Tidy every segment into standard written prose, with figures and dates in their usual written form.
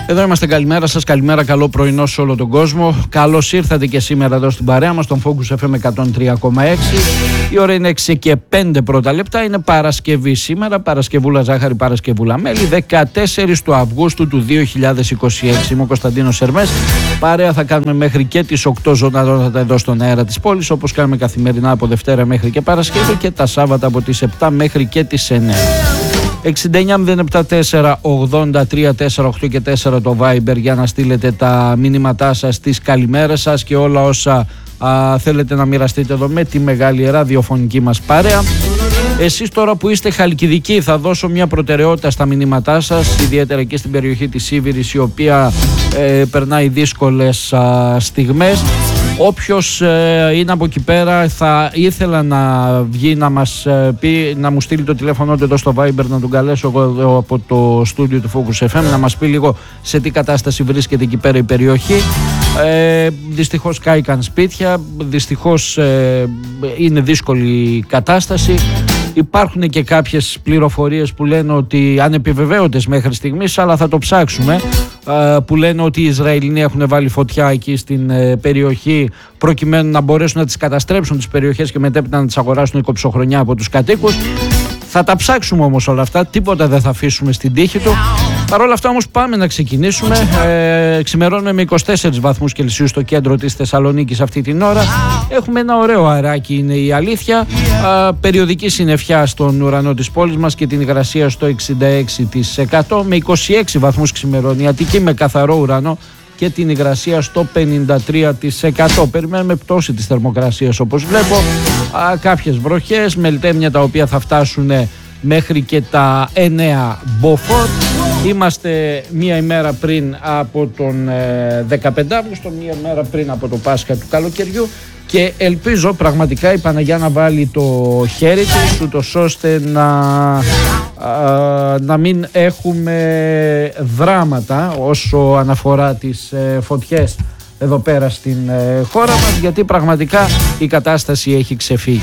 Εδώ είμαστε, καλημέρα σας, καλημέρα, καλό πρωινό σε όλο τον κόσμο. Καλώς ήρθατε και σήμερα εδώ στην παρέα μας, στον Focus FM 103,6. Η ώρα είναι 6 και 5 πρώτα λεπτά, είναι Παρασκευή σήμερα, Παρασκευούλα ζάχαρη, Παρασκευούλα μέλι, 14 του Αυγούστου του 2026. Είμαι ο Κωνσταντίνος Σερμές, παρέα θα κάνουμε μέχρι και τις 8 ζωντανότατα εδώ στον αέρα της πόλης, όπως κάνουμε καθημερινά από Δευτέρα μέχρι και Παρασκευή και τα Σάββατα από τις 7 μέχρι και τις 9. 69-074 83 48 και 4 το Viber για να στείλετε τα μηνύματά σας, τις καλημέρες σας και όλα όσα θέλετε να μοιραστείτε εδώ με τη μεγάλη ραδιοφωνική μας παρέα. Εσείς τώρα που είστε Χαλκιδικοί, θα δώσω μια προτεραιότητα στα μηνύματά σας, ιδιαίτερα εκεί στην περιοχή της Σίβηρης, η οποία περνάει δύσκολες στιγμές. Όποιος είναι από εκεί πέρα θα ήθελα να βγει να μας πει, να μου στείλει το τηλέφωνο του εδώ στο Viber, να τον καλέσω εγώ από το στούντιο του Focus FM, να μας πει λίγο σε τι κατάσταση βρίσκεται εκεί πέρα η περιοχή. Δυστυχώς κάηκαν σπίτια, δυστυχώς είναι δύσκολη η κατάσταση. Υπάρχουν και κάποιες πληροφορίες που λένε ότι ανεπιβεβαίωτες μέχρι στιγμής, αλλά θα το ψάξουμε, που λένε ότι οι Ισραηλινοί έχουν βάλει φωτιά εκεί στην περιοχή προκειμένου να μπορέσουν να τις καταστρέψουν τις περιοχές και μετέπειτα να τις αγοράσουν οικοψοχρονιά από τους κατοίκους. Θα τα ψάξουμε όμως όλα αυτά, τίποτα δεν θα αφήσουμε στην τύχη του. Παρ' όλα αυτά όμως πάμε να ξεκινήσουμε. Ξημερώνουμε με 24 βαθμούς Κελσίου στο κέντρο της Θεσσαλονίκης αυτή την ώρα. Έχουμε ένα ωραίο αεράκι, είναι η αλήθεια. Περιοδική συννεφιά στον ουρανό της πόλης μας και την υγρασία στο 66%. Με 26 βαθμούς ξημερώνει η Αττική με καθαρό ουρανό και την υγρασία στο 53%. Περιμένουμε πτώση της θερμοκρασίας όπως βλέπω. Κάποιες βροχές, μελτέμια τα οποία θα φτάσουν μέχρι και τα 9 μποφόρ. Είμαστε μία ημέρα πριν από τον 15 Αύγουστο, μία ημέρα πριν από το Πάσχα του καλοκαιριού και ελπίζω πραγματικά η Παναγιά να βάλει το χέρι της ούτως ώστε να μην έχουμε δράματα όσο αναφορά τις φωτιές εδώ πέρα στην χώρα μας, γιατί πραγματικά η κατάσταση έχει ξεφύγει.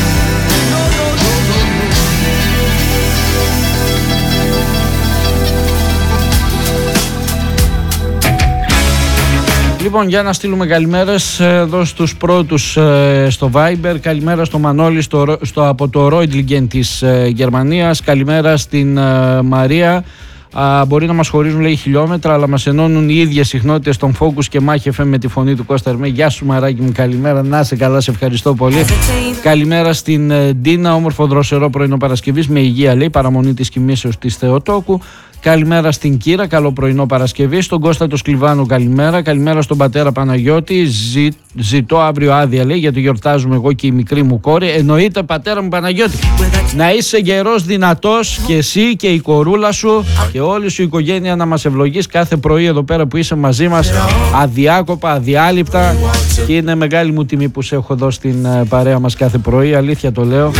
Λοιπόν, για να στείλουμε καλημέρες εδώ στους πρώτους στο Viber. Καλημέρα στο Μανώλη από το Ρόιντλιγκεν της Γερμανίας. Καλημέρα στην Μαρία. Μπορεί να μας χωρίζουν, λέει, χιλιόμετρα, αλλά μας ενώνουν οι ίδιες συχνότητες των Focus και Μάχη FM με τη φωνή του Κώστα Ερμέ. Γεια σου, μαράκι μου, καλημέρα. Να σε καλά, σε ευχαριστώ πολύ. Καλημέρα στην Ντίνα, όμορφο δροσερό πρωινό Παρασκευής με υγεία, λέει, παραμονή της κοιμήσεως της Θεοτόκου. Καλημέρα στην Κύρα, καλό πρωινό Παρασκευή. Στον Κώστα το Σκλιβάνο, καλημέρα. Καλημέρα στον πατέρα Παναγιώτη. Ζητώ αύριο άδεια, λέει, γιατί γιορτάζουμε εγώ και η μικρή μου κόρη. Εννοείται, πατέρα μου Παναγιώτη. Να είσαι γερός, δυνατός και εσύ και η κορούλα σου και όλη σου η οικογένεια να μας ευλογείς κάθε πρωί εδώ πέρα που είσαι μαζί μας, αδιάκοπα, αδιάλειπτα. Και είναι μεγάλη μου τιμή που σε έχω εδώ στην παρέα μας κάθε πρωί, αλήθεια το λέω.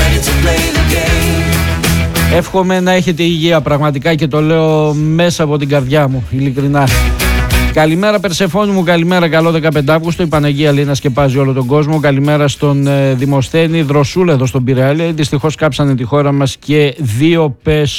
Εύχομαι να έχετε υγεία πραγματικά και το λέω μέσα από την καρδιά μου, ειλικρινά. Καλημέρα Περσεφόνη μου, καλημέρα, καλό 15 Αύγουστο. Η Παναγία λέει να σκεπάζει όλο τον κόσμο. Καλημέρα στον Δημοσθένη, Δροσούλα εδώ στον Πειραιά. Δυστυχώς κάψανε τη χώρα μας και δύο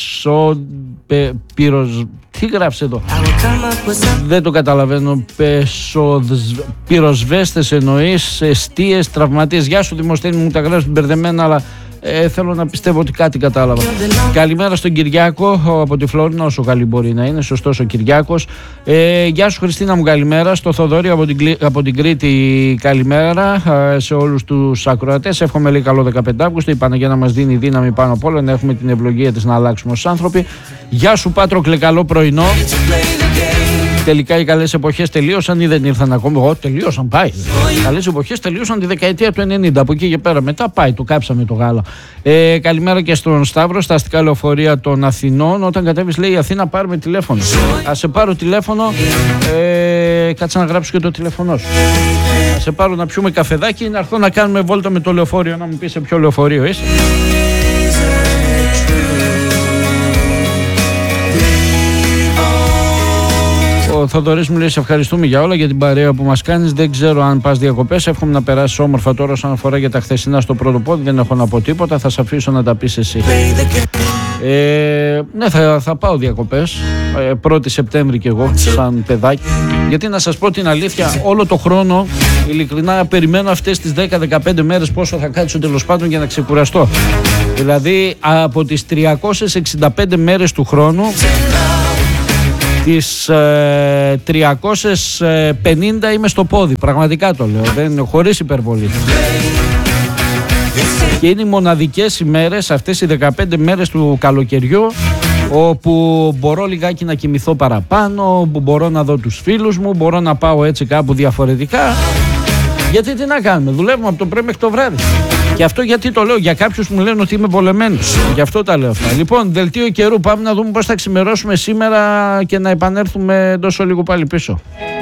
τι γράφει εδώ, δεν το καταλαβαίνω. Πυροσβέστες εννοείς, εστίες, τραυματίες. Γεια σου Δημοσθένη μου, τα γράφει μπερδεμένα, αλλά θέλω να πιστεύω ότι κάτι κατάλαβα. Καλημέρα στον Κυριάκο από τη Φλόρινα, όσο καλή μπορεί να είναι, σωστός ο Κυριάκος. Γεια σου Χριστίνα μου, καλημέρα. Στο Θοδόρη από την Κρήτη, καλημέρα σε όλους τους ακροατές. Εύχομαι, λέει, καλό 15 Αύγουστο. Η Παναγία να μας δίνει δύναμη πάνω απ' όλα, να έχουμε την ευλογία της να αλλάξουμε ως άνθρωποι. Γεια σου Πάτροκλε, καλό πρωινό. Τελικά οι καλές εποχές τελείωσαν ή δεν ήρθαν ακόμα? Τελείωσαν, πάει. Καλές εποχές τελείωσαν τη δεκαετία του 90. Από εκεί και πέρα μετά πάει, το κάψαμε το γάλα. Καλημέρα και στον Σταύρο, στα αστικά λεωφορεία των Αθηνών. Όταν κατέβεις, λέει, η Αθήνα, πάρουμε τηλέφωνο. Ας σε πάρω τηλέφωνο, κάτσε να γράψω και το τηλέφωνο σου. Ας σε πάρω να πιούμε καφεδάκι ή να έρθω να κάνουμε βόλτα με το λεωφορείο, να μου πεις σε ποιο λεωφορείο είσαι. Ο Θοδωρής μου λέει: σε ευχαριστούμε για όλα, για την παρέα που μας κάνεις. Δεν ξέρω αν πας διακοπές. Εύχομαι να περάσεις όμορφα. Τώρα, όσον αφορά για τα χθεσινά στο πρώτο πόδι, δεν έχω να πω τίποτα. Θα σε αφήσω να τα πεις εσύ. Ναι, θα πάω διακοπές 1η Σεπτέμβρη κι εγώ σαν παιδάκι. Γιατί να σας πω την αλήθεια, όλο το χρόνο ειλικρινά περιμένω αυτές τις 10-15 μέρες πόσο θα κάτσω τέλος πάντων για να ξεκουραστώ. Δηλαδή από τις 365 μέρες του χρόνου, τις 350 είμαι στο πόδι. Πραγματικά το λέω, δεν είναι χωρίς υπερβολή. Και είναι οι μοναδικές ημέρες, αυτές οι 15 μέρες του καλοκαιριού, όπου μπορώ λιγάκι να κοιμηθώ παραπάνω, που μπορώ να δω τους φίλους μου, μπορώ να πάω έτσι κάπου διαφορετικά. Γιατί τι να κάνουμε, δουλεύουμε από το πρωί μέχρι το βράδυ. Και αυτό γιατί το λέω, για κάποιους μου λένε ότι είμαι βολεμένος. Γι' αυτό τα λέω αυτά. Λοιπόν, δελτίο καιρού, πάμε να δούμε πώς θα ξημερώσουμε σήμερα και να επανέλθουμε τόσο λίγο πάλι πίσω.